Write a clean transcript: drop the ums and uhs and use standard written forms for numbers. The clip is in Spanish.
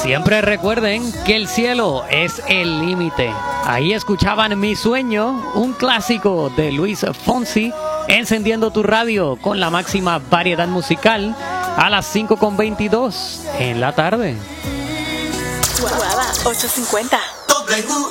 Siempre recuerden que el cielo es el límite. Ahí escuchaban Mi Sueño, un clásico de Luis Fonsi, encendiendo tu radio con la máxima variedad musical a las 5:22 en la tarde. Guava 850.